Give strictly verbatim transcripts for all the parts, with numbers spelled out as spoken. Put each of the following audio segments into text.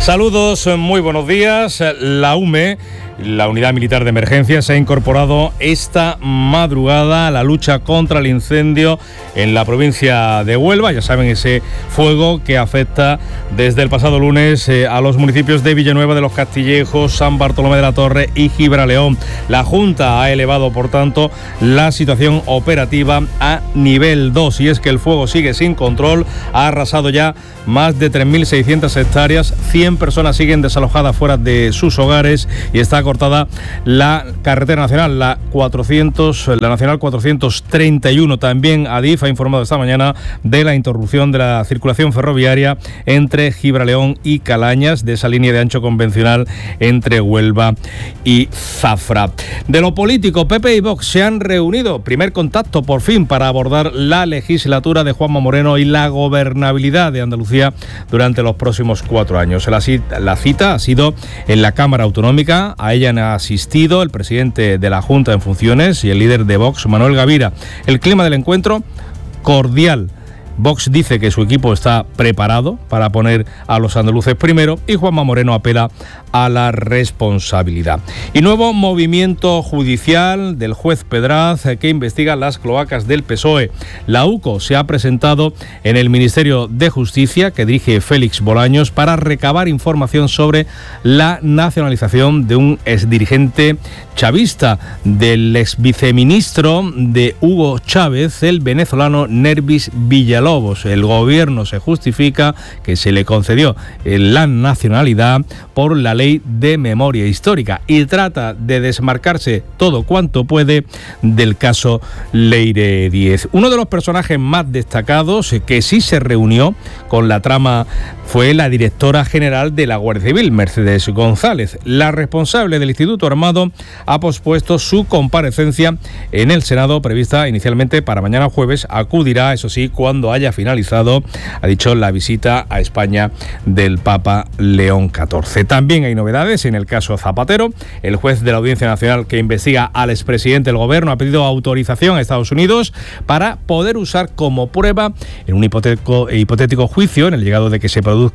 Saludos, muy buenos días. La U M E, la Unidad Militar de Emergencia, se ha incorporado esta madrugada a la lucha contra el incendio en la provincia de Huelva. Ya saben, ese fuego que afecta desde el pasado lunes eh, a los municipios de Villanueva de los Castillejos, San Bartolomé de la Torre y Gibraleón. La Junta ha elevado, por tanto, la situación operativa a nivel dos, y es que el fuego sigue sin control. Ha arrasado ya más de tres mil seiscientas hectáreas, cien personas siguen desalojadas fuera de sus hogares y está cortada la carretera nacional, la cuatrocientos, la nacional cuatrocientos treinta y uno. También Adif ha informado esta mañana de la interrupción de la circulación ferroviaria entre Gibraleón y Calañas, de esa línea de ancho convencional entre Huelva y Zafra. De lo político, P P y Vox se han reunido, primer contacto por fin para abordar la legislatura de Juanma Moreno y la gobernabilidad de Andalucía durante los próximos cuatro años. La cita, la cita ha sido en la Cámara Autonómica. A ella han asistido el presidente de la Junta en funciones y el líder de Vox, Manuel Gavira. El clima del encuentro, cordial. Vox dice que su equipo está preparado para poner a los andaluces primero y Juanma Moreno apela a la responsabilidad. Y nuevo movimiento judicial del juez Pedraz que investiga las cloacas del P S O E. La U C O se ha presentado en el Ministerio de Justicia, que dirige Félix Bolaños, para recabar información sobre la nacionalización de un exdirigente chavista, del exviceministro de Hugo Chávez, el venezolano Nervis Villalobos. El gobierno se justifica que se le concedió la nacionalidad por la ley de memoria histórica y trata de desmarcarse todo cuanto puede del caso Leire Díez. Uno de los personajes más destacados que sí se reunió con la trama fue la directora general de la Guardia Civil, Mercedes González. La responsable del Instituto Armado ha pospuesto su comparecencia en el Senado, prevista inicialmente para mañana jueves. Acudirá, eso sí, cuando haya finalizado, ha dicho, la visita a España del Papa León catorce. También hay novedades en el caso Zapatero. El juez de la Audiencia Nacional que investiga al expresidente del Gobierno ha pedido autorización a Estados Unidos para poder usar como prueba en un hipotético, hipotético juicio, en el llegado de que se produzca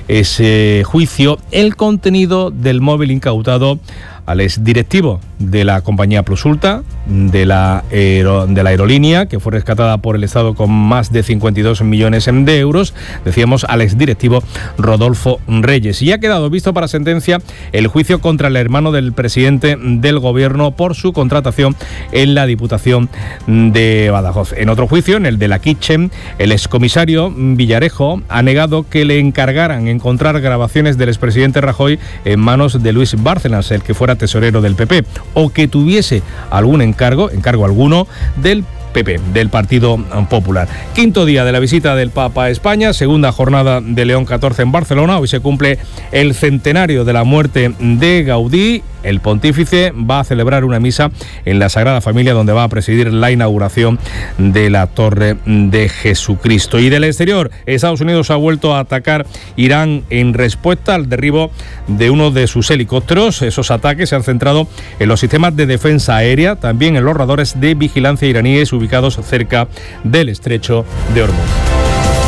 ese juicio, el contenido del móvil incautado al exdirectivo de la compañía Plusulta, de la, aero, de la aerolínea, que fue rescatada por el Estado con más de cincuenta y dos millones de euros, decíamos, al exdirectivo Rodolfo Reyes. Y ha quedado visto para sentencia el juicio contra el hermano del presidente del Gobierno por su contratación en la Diputación de Badajoz. En otro juicio, en el de la Kitchen, el excomisario Villarejo ha negado que le encargaran encontrar grabaciones del expresidente Rajoy en manos de Luis Bárcenas, el que fuera tesorero del P P, o que tuviese algún encargo, encargo alguno del P P, del Partido Popular. Quinto día de la visita del Papa a España, segunda jornada de León catorce en Barcelona. Hoy se cumple el centenario de la muerte de Gaudí. El pontífice va a celebrar una misa en la Sagrada Familia, donde va a presidir la inauguración de la Torre de Jesucristo. Y del exterior, Estados Unidos ha vuelto a atacar Irán en respuesta al derribo de uno de sus helicópteros. Esos ataques se han centrado en los sistemas de defensa aérea, también en los radares de vigilancia iraníes ubicados cerca del estrecho de Hormuz.